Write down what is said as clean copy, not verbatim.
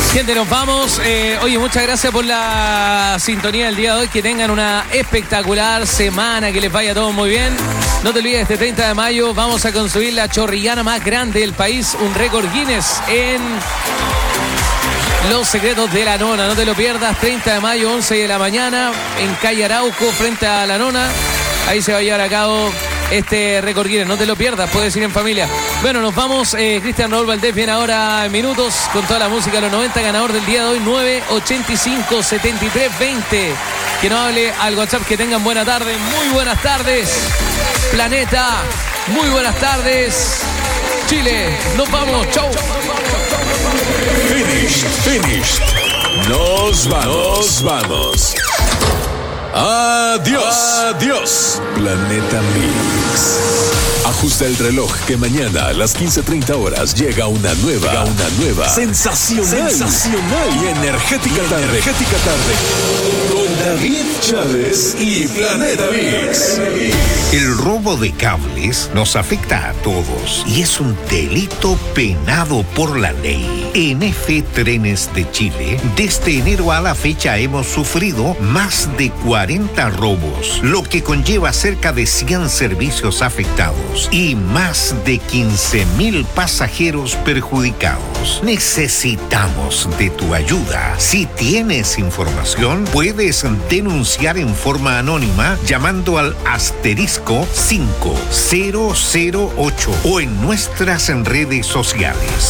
Gente, nos vamos. Oye, muchas gracias por la sintonía del día de hoy. Que tengan una espectacular semana, que les vaya todo muy bien. No te olvides, este 30 de mayo vamos a construir la chorrillana más grande del país, un récord Guinness en Los Secretos de la Nona. No te lo pierdas, 30 de mayo, 11 de la mañana, en calle Arauco, frente a la Nona. Ahí se va a llevar a cabo este récord Guinness, no te lo pierdas, puedes ir en familia. Bueno, nos vamos. Cristian Raúl Valdés viene ahora en minutos con toda la música de los 90, ganador del día de hoy, 985-7320. Que no hable al WhatsApp. Que tengan buena tarde, muy buenas tardes planeta, muy buenas tardes Chile, nos vamos, chau. Finished. Nos vamos. Adiós. Planeta Mix. Ajusta el reloj que mañana a las 15:30 horas llega una nueva, sensacional y energética tarde. Con David Chávez y Planeta Mix. El robo de cables nos afecta a todos y es un delito penado por la ley. En EFE Trenes de Chile, desde enero a la fecha hemos sufrido más de 40 robos, lo que conlleva cerca de 100 servicios afectados y más de 15,000 pasajeros perjudicados. Necesitamos de tu ayuda. Si tienes información, puedes denunciar en forma anónima llamando al asterisco 5008 o en nuestras redes sociales.